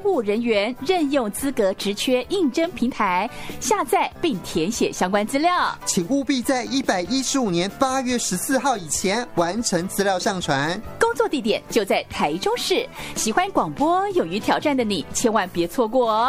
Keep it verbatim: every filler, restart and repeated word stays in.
公务人员任用资格职缺应征平台，下载并填写相关资料。 请务必在一百一十五年八月十四号以前完成资料上传。 工作地点就在台中市。喜欢广播、勇于挑战的你，千万别错过哦。